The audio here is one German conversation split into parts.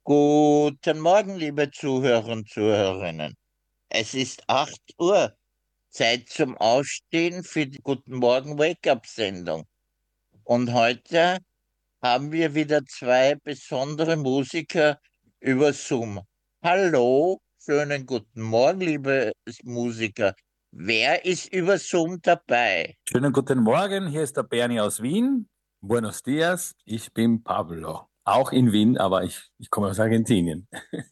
Guten Morgen, liebe Zuhörer und Zuhörerinnen. Es ist 8 Uhr, Zeit zum Aufstehen für die Guten Morgen Wake-up-Sendung. Und heute haben wir wieder zwei besondere Musiker über Zoom. Hallo, schönen guten Morgen, liebe Musiker. Wer ist über Zoom dabei? Schönen guten Morgen, hier ist der Bernie aus Wien. Buenos dias, ich bin Pablo. Auch in Wien, aber ich komme aus Argentinien.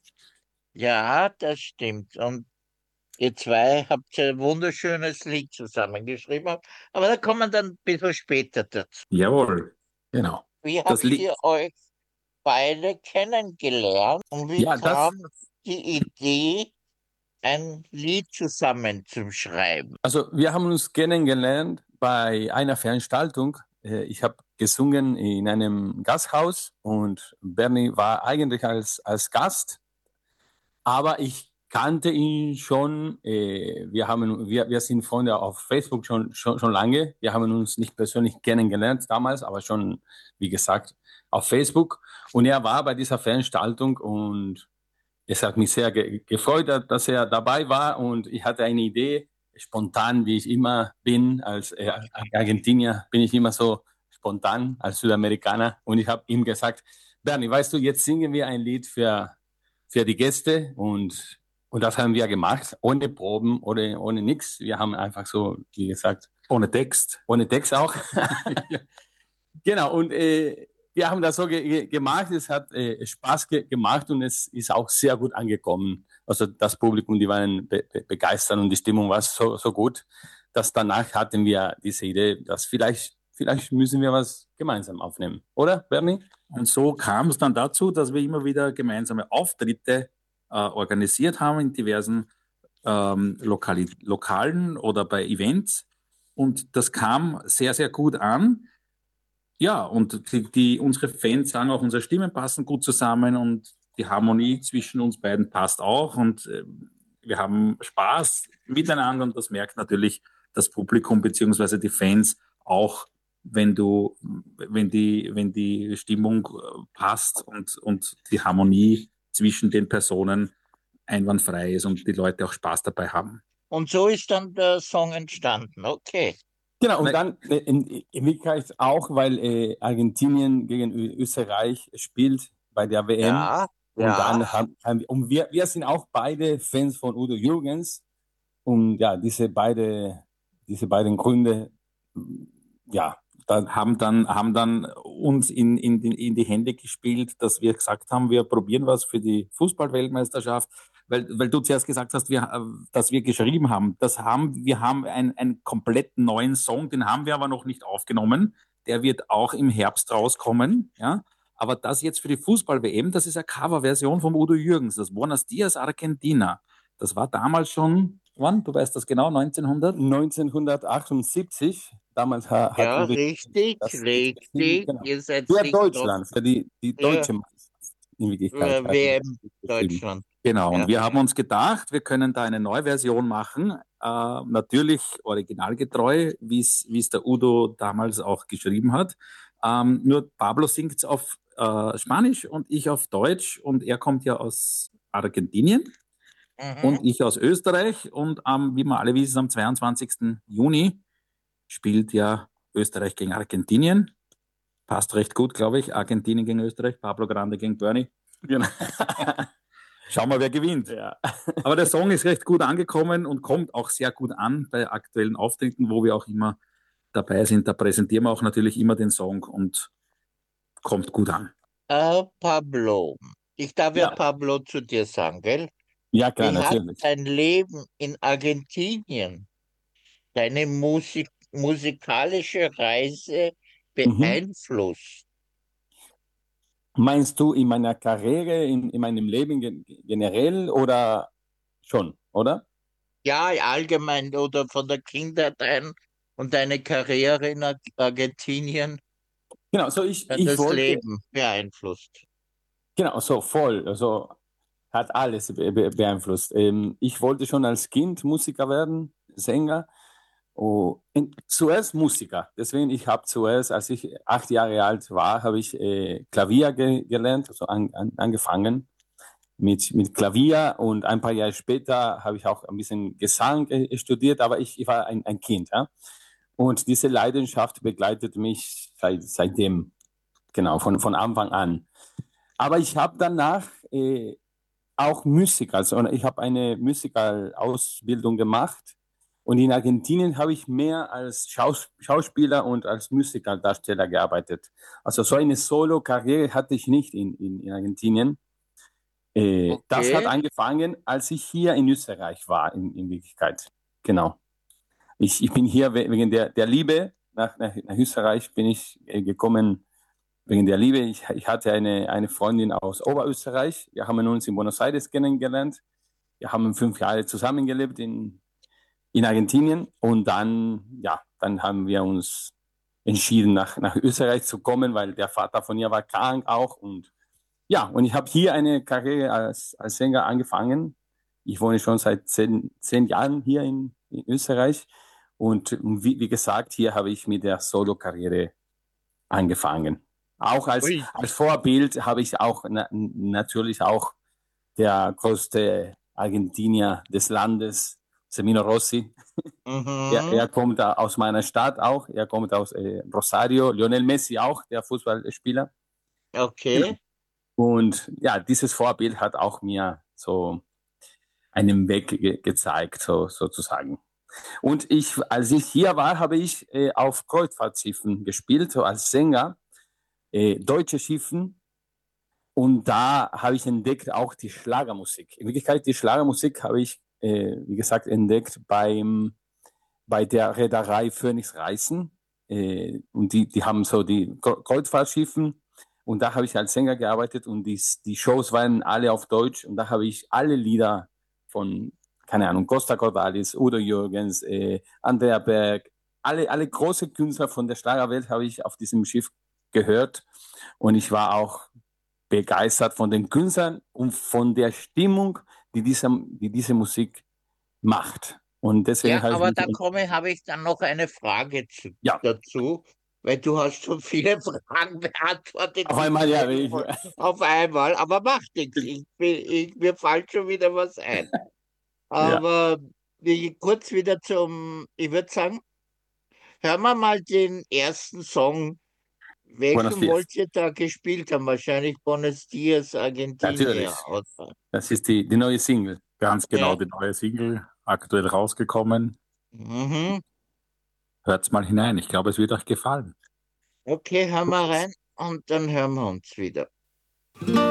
Ja, das stimmt. Und ihr zwei habt ja ein wunderschönes Lied zusammengeschrieben, aber da kommen wir dann ein bisschen später dazu. Jawohl, genau. Wie Das habt Lied, ihr euch beide kennengelernt und wie ja, kam die Idee, ein Lied zusammen zu schreiben? also wir haben uns kennengelernt bei einer Veranstaltung. Ich habe gesungen in einem Gasthaus und Bernie war eigentlich als Gast. Aber ich kannte ihn schon. Wir sind Freunde auf Facebook schon lange. Wir haben uns nicht persönlich kennengelernt damals, aber schon, wie gesagt, auf Facebook. Und er war bei dieser Veranstaltung und es hat mich sehr gefreut, dass er dabei war. Und ich hatte eine Idee, spontan, wie ich immer bin, als Argentinier bin ich immer so spontan als Südamerikaner. Und ich habe ihm gesagt, Bernie, weißt du, jetzt singen wir ein Lied für die Gäste und das haben wir gemacht, ohne Proben, ohne nichts. Wir haben einfach so, wie gesagt, ohne Text auch. Genau, und wir haben das so gemacht, es hat Spaß gemacht und es ist auch sehr gut angekommen. Also das Publikum, die waren begeistert und die Stimmung war so gut, dass danach hatten wir diese Idee, dass vielleicht müssen wir was gemeinsam aufnehmen. Oder, Bernie? Und so kam es dann dazu, dass wir immer wieder gemeinsame Auftritte organisiert haben in diversen Lokalen oder bei Events. Und das kam sehr, sehr gut an. Ja, und unsere Fans sagen auch, unsere Stimmen passen gut zusammen und die Harmonie zwischen uns beiden passt auch. Und wir haben Spaß miteinander und das merkt natürlich das Publikum beziehungsweise die Fans auch, wenn die Stimmung passt und die Harmonie zwischen den Personen einwandfrei ist und die Leute auch Spaß dabei haben. Und so ist dann der Song entstanden. Okay. Genau, und Weil, dann in Wirklichkeit auch, weil Argentinien gegen Österreich spielt bei der WM. Ja, Und ja. dann und wir sind auch beide Fans von Udo Jürgens. Und ja, diese beiden Gründe, ja, da haben dann uns in die Hände gespielt, dass wir gesagt haben, wir probieren was für die Fußballweltmeisterschaft, weil du zuerst gesagt hast, dass wir geschrieben haben. Wir haben einen komplett neuen Song, den haben wir aber noch nicht aufgenommen. Der wird auch im Herbst rauskommen, ja. Aber das jetzt für die Fußball-WM, das ist eine Coverversion vom Udo Jürgens, das Buenos Dias Argentina. Das war damals schon, wann? Du weißt das genau, 1900? 1978, damals hat Ja, Udo richtig, das geschrieben, richtig. genau. Ihr seid Für sicher noch Deutschland, für die für deutsche Mannschaft in Wirklichkeit hat er WM geschrieben. Deutschland. Genau, und Ja. wir haben uns gedacht, wir können da eine neue Version machen, natürlich originalgetreu, wie es der Udo damals auch geschrieben hat. Nur Pablo singt es auf Spanisch und ich auf Deutsch und er kommt ja aus Argentinien Mhm. und ich aus Österreich und wie wir alle wissen, am 22. Juni spielt ja Österreich gegen Argentinien. Passt recht gut, glaube ich. Argentinien gegen Österreich, Pablo Grande gegen Bernie. Genau. Schauen wir, wer gewinnt. Ja. Aber der Song ist recht gut angekommen und kommt auch sehr gut an bei aktuellen Auftritten, wo wir auch immer dabei sind. Da präsentieren wir auch natürlich immer den Song und kommt gut an. Pablo, ich darf ja Ja, Pablo zu dir sagen, gell? ja, klar, Wie hat natürlich. dein Leben in Argentinien deine musikalische Reise Mhm. beeinflusst? Meinst du in meiner Karriere, in meinem Leben generell oder schon, oder? Ja, allgemein oder von der Kindheit ein und deine Karriere in Argentinien Genau, so hat ich das wollte, Leben beeinflusst. genau, so voll, also hat alles beeinflusst. Ich wollte schon als Kind Musiker werden, Sänger. Zuerst Musiker. Deswegen, ich habe zuerst, als ich 8 Jahre alt war, habe ich Klavier gelernt, also angefangen mit Klavier, und ein paar Jahre später habe ich auch ein bisschen Gesang studiert, aber ich war ein Kind. Ja? Und diese Leidenschaft begleitet mich seitdem, genau, von Anfang an. Aber ich habe danach auch Musik, also ich habe eine Musikalausbildung gemacht, und in Argentinien habe ich mehr als Schauspieler und als Musikaldarsteller gearbeitet. Also so eine Solo-Karriere hatte ich nicht in Argentinien. Das hat Okay. angefangen, als ich hier in Österreich war, in Wirklichkeit. Genau. Ich bin hier wegen der Liebe. Nach Österreich bin ich gekommen wegen der Liebe. Ich hatte eine Freundin aus Oberösterreich. Wir haben uns in Buenos Aires kennengelernt. Wir haben 5 Jahre zusammengelebt in Argentinien. Und dann haben wir uns entschieden, nach Österreich zu kommen, weil der Vater von ihr war krank auch. Und ich habe hier eine Karriere als Sänger angefangen. Ich wohne schon seit 10 Jahren hier in Österreich. Und wie gesagt, hier habe ich mit der Solo-Karriere angefangen. Auch als Ui. Vorbild habe ich auch natürlich auch der größte Argentinier des Landes, Semino Rossi. Er Mhm. kommt aus meiner Stadt auch. Er kommt aus Rosario. Lionel Messi auch, der Fußballspieler. Okay. Und ja, dieses Vorbild hat auch mir so einen Weg gezeigt, sozusagen. Und als ich hier war, habe ich auf Kreuzfahrtschiffen gespielt, so als Sänger, deutsche Schiffen. Und da habe ich entdeckt auch die Schlagermusik. In Wirklichkeit, die Schlagermusik habe ich, wie gesagt, entdeckt bei der Reederei Phoenix Reisen. Und die haben so die Kreuzfahrtschiffen. Und da habe ich als Sänger gearbeitet, und die Shows waren alle auf Deutsch. Und da habe ich alle Lieder von, keine Ahnung, Costa Cordalis, Udo Jürgens, Andrea Berg, alle große Künstler von der Schlagerwelt habe ich auf diesem Schiff gehört. Und ich war auch begeistert von den Künstlern und von der Stimmung, die diese Musik macht. Und deswegen Ja, habe ich aber mich, habe ich dann noch eine Frage ja, dazu, weil du hast schon viele Fragen beantwortet, auf die einmal, ich ja, stellen wollte, auf einmal, aber macht nichts. Mir fällt schon wieder was ein. ja, Aber kurz wieder ich würde sagen, hören wir mal den ersten Song. Buenos Welchen Dias. wollt ihr da gespielt haben? Wahrscheinlich Buenos Dias, Argentinien. Natürlich. Oder? Das ist die neue Single. Ganz genau, Ja. die neue Single, aktuell rausgekommen. Mhm. Hört's mal hinein. Ich glaube, es wird euch gefallen. Okay, hören wir rein und dann hören wir uns wieder.